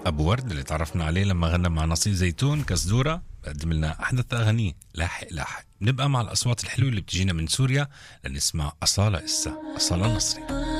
أبو ورد اللي تعرفنا عليه لما غنى مع نصيب زيتون كزدورة بقدم لنا أحدث أغانيه لاحق لاحق. نبقى مع الأصوات الحلوة اللي بتجينا من سوريا لنسمع أصالة. أصالة نصري.